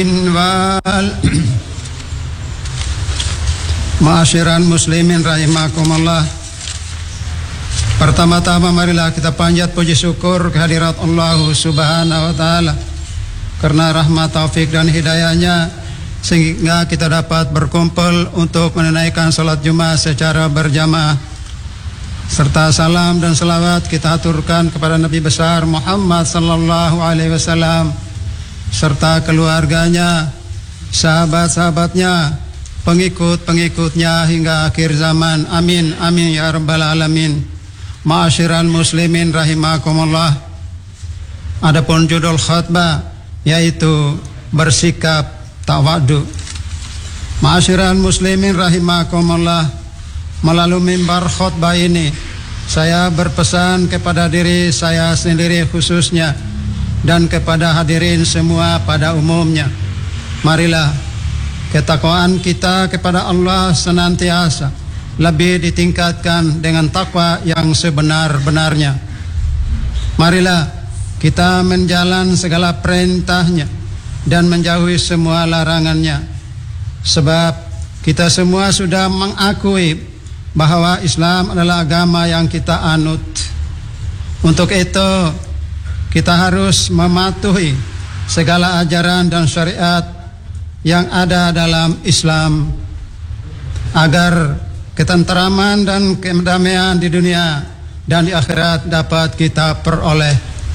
wal Ma'asyiral muslimin rahimakumullah. Pertama-tama marilah kita panjat puji syukur kehadirat Allah Subhanahu wa taala karena rahmat, taufik dan hidayahnya sehingga kita dapat berkumpul untuk menunaikan salat Jumat secara berjamaah. Serta salam dan selawat kita aturkan kepada Nabi besar Muhammad sallallahu alaihi wasallam serta keluarganya, sahabat-sahabatnya, pengikut-pengikutnya hingga akhir zaman. Amin amin ya rabbal alamin. Ma'asyiral muslimin rahimakumullah. Adapun judul khutbah yaitu bersikap tawadu. Ma'asyiral muslimin rahimakumullah, melalui mimbar khutbah ini saya berpesan kepada diri saya sendiri khususnya dan kepada hadirin semua pada umumnya. Marilah ketakwaan kita kepada Allah senantiasa lebih ditingkatkan dengan takwa yang sebenar-benarnya. Marilah kita menjalan segala perintahnya dan menjauhi semua larangannya. Sebab kita semua sudah mengakui bahwa Islam adalah agama yang kita anut. Untuk itu kita harus mematuhi segala ajaran dan syariat yang ada dalam Islam agar ketenteraman dan kedamaian di dunia dan di akhirat dapat kita peroleh.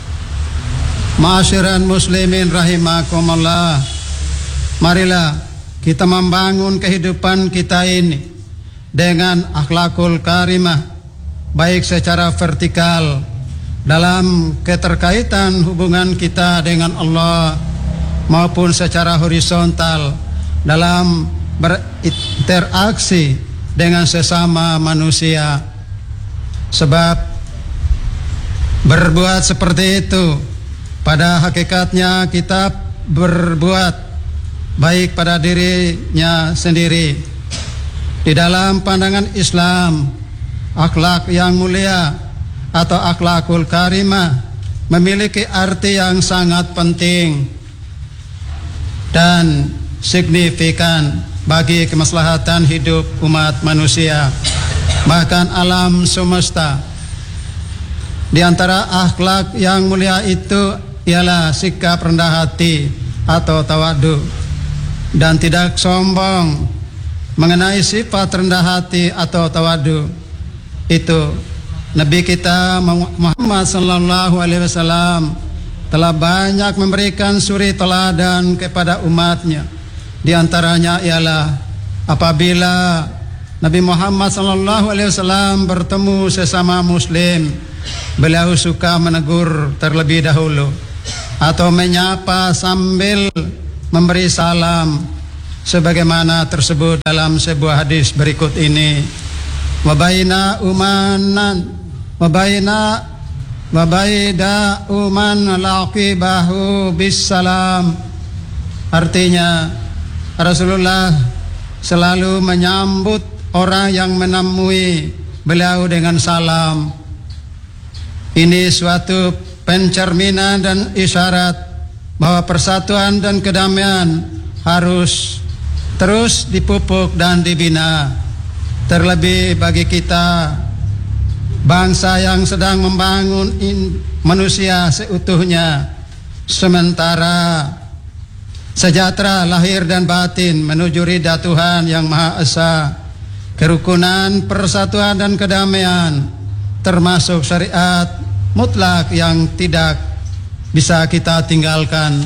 Ma'asyiral muslimin rahimakumullah, marilah kita membangun kehidupan kita ini dengan akhlakul karimah, baik secara vertikal dalam keterkaitan hubungan kita dengan Allah maupun secara horizontal dalam berinteraksi dengan sesama manusia. Sebab berbuat seperti itu pada hakikatnya kita berbuat baik pada dirinya sendiri. Di dalam pandangan Islam, akhlak yang mulia atau akhlakul karimah memiliki arti yang sangat penting dan signifikan bagi kemaslahatan hidup umat manusia, bahkan alam semesta. Di antara akhlak yang mulia itu ialah sikap rendah hati atau tawadu dan tidak sombong. Mengenai sifat rendah hati atau tawadu itu, Nabi kita Muhammad sallallahu alaihi wasallam telah banyak memberikan suri teladan kepada umatnya. Di antaranya ialah apabila Nabi Muhammad sallallahu alaihi wasallam bertemu sesama muslim, beliau suka menegur terlebih dahulu atau menyapa sambil memberi salam sebagaimana tersebut dalam sebuah hadis berikut ini. Wa baina uman laqibahu bisalam. Artinya Rasulullah selalu menyambut orang yang menemui beliau dengan salam. Ini suatu pencerminan dan isyarat bahwa persatuan dan kedamaian harus terus dipupuk dan dibina. Terlebih bagi kita, bangsa yang sedang membangun manusia seutuhnya, sementara sejahtera lahir dan batin menuju ridha Tuhan yang Maha Esa, kerukunan, persatuan dan kedamaian, termasuk syariat mutlak yang tidak bisa kita tinggalkan.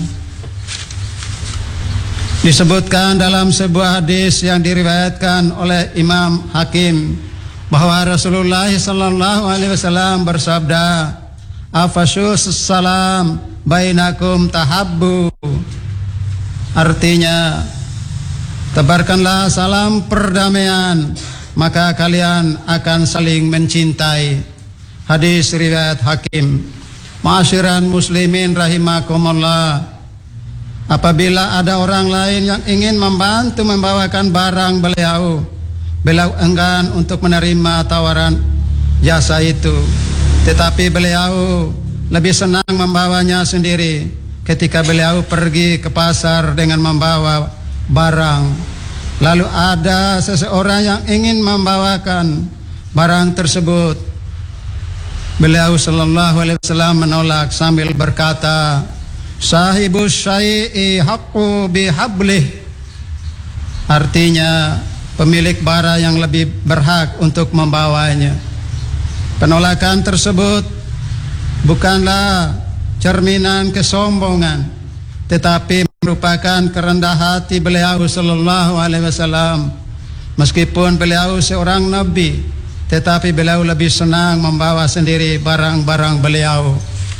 Disebutkan dalam sebuah hadis yang diriwayatkan oleh Imam Hakim bahwa Rasulullah sallallahu alaihi wasallam bersabda, "Afashus salam bainakum tahabbu." Artinya, tebarkanlah salam perdamaian, maka kalian akan saling mencintai. Hadis riwayat Hakim. Ma'asyiral muslimin rahimakumullah, apabila ada orang lain yang ingin membantu membawakan barang beliau enggan untuk menerima tawaran jasa itu, tetapi beliau lebih senang membawanya sendiri. ketika beliau pergi ke pasar dengan membawa barang. Lalu ada seseorang yang ingin membawakan barang tersebut. Beliau sallallahu alaihi wasallam menolak sambil berkata, "Sahibus syai'i haqqu bihablih." Artinya pemilik barang yang lebih berhak untuk membawanya. Penolakan tersebut bukanlah cerminan kesombongan, tetapi merupakan kerendah hati beliau sallallahu alaihi wasallam. Meskipun beliau seorang nabi, tetapi beliau lebih senang membawa sendiri barang-barang beliau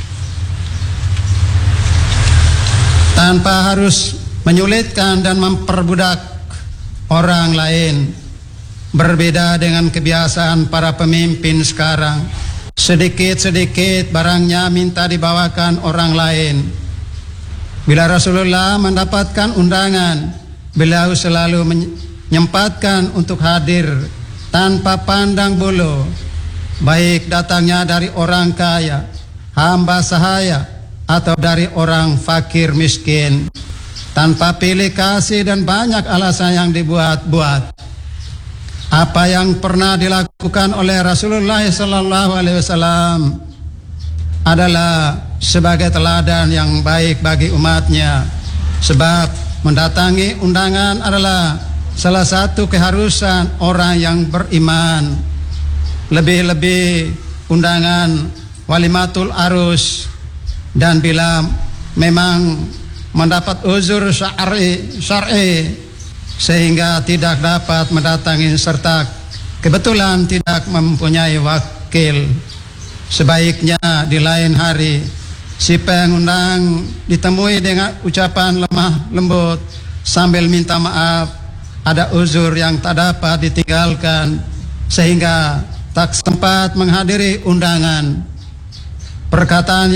tanpa harus menyulitkan dan memperbudak orang lain. Berbeda dengan kebiasaan para pemimpin sekarang, sedikit-sedikit barangnya minta dibawakan orang lain. Bila Rasulullah mendapatkan undangan, beliau selalu menyempatkan untuk hadir tanpa pandang bulu, baik datangnya dari orang kaya, hamba sahaya, atau dari orang fakir miskin, tanpa pilih kasih dan banyak alasan yang dibuat-buat. Apa yang pernah dilakukan oleh Rasulullah sallallahu alaihi wasallam adalah sebagai teladan yang baik bagi umatnya, sebab mendatangi undangan adalah salah satu keharusan orang yang beriman. Lebih-lebih undangan walimatul arus, dan bila memang mendapat uzur syar'i sehingga tidak dapat mendatangi serta kebetulan tidak mempunyai wakil, sebaiknya di lain hari si pengundang ditemui dengan ucapan lemah lembut sambil minta maaf ada uzur yang tak dapat ditinggalkan sehingga tak sempat menghadiri undangan. Perkataan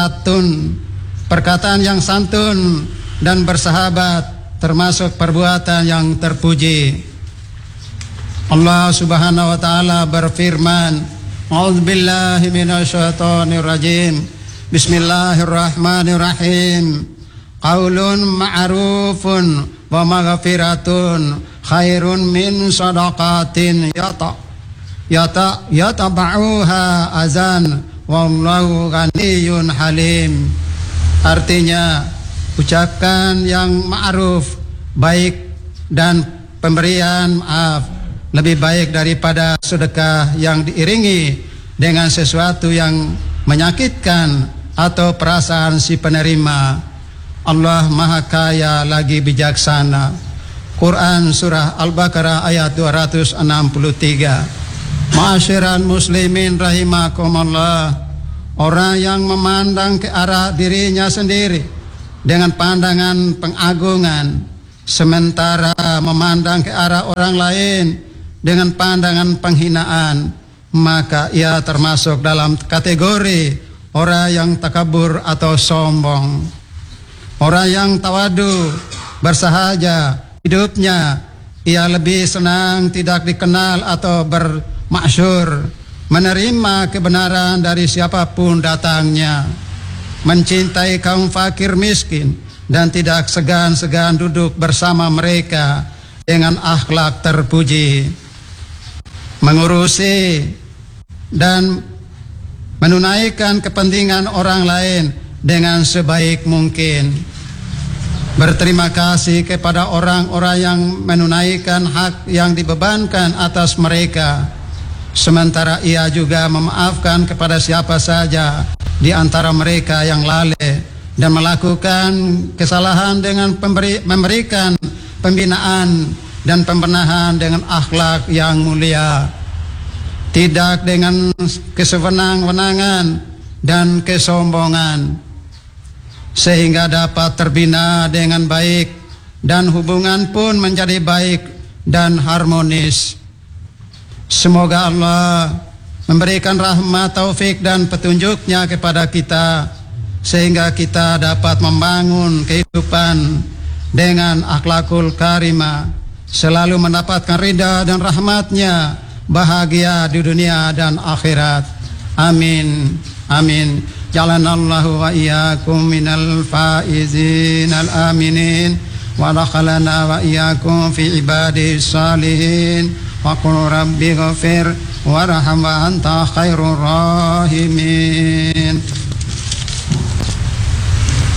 yang santun dan bersahabat termasuk perbuatan yang terpuji. Allah Subhanahu wa taala berfirman, "A'udzubillahi minasyaitonir rajim. Bismillahirrahmanirrahim. Qaulun ma'rufun wa maghfiratun khairun min shadaqatin yataba'uha azan wallahu ghaniyyun halim." Artinya, ucapkan yang ma'ruf, baik, dan pemberian maaf lebih baik daripada sedekah yang diiringi dengan sesuatu yang menyakitkan atau perasaan si penerima. Allah Maha Kaya lagi bijaksana. Quran Surah Al-Baqarah ayat 263. Ma'asyiral muslimin rahimakumullah, orang yang memandang ke arah dirinya sendiri dengan pandangan pengagungan, sementara memandang ke arah orang lain dengan pandangan penghinaan, maka ia termasuk dalam kategori orang yang takabur atau sombong. Orang yang tawadu, bersahaja hidupnya, ia lebih senang tidak dikenal atau bermasyhur, menerima kebenaran dari siapapun datangnya, mencintai kaum fakir miskin, dan tidak segan-segan duduk bersama mereka dengan akhlak terpuji, mengurusi dan menunaikan kepentingan orang lain dengan sebaik mungkin, berterima kasih kepada orang-orang yang menunaikan hak yang dibebankan atas mereka, sementara ia juga memaafkan kepada siapa saja di antara mereka yang lalai dan melakukan kesalahan dengan memberikan pembinaan dan pembenahan dengan akhlak yang mulia, tidak dengan kesewenang-wenangan dan kesombongan, sehingga dapat terbina dengan baik dan hubungan pun menjadi baik dan harmonis. Semoga Allah memberikan rahmat, taufik dan petunjuknya kepada kita, sehingga kita dapat membangun kehidupan dengan akhlakul karimah, selalu mendapatkan ridha dan rahmatnya, bahagia di dunia dan akhirat. Amin. Amin. جعلنا الله وإياكم من الفائزين الآمنين ودخلنا وإياكم في عباده الصالحين وقل رب اغفر وارحم وأنت خير الراحمين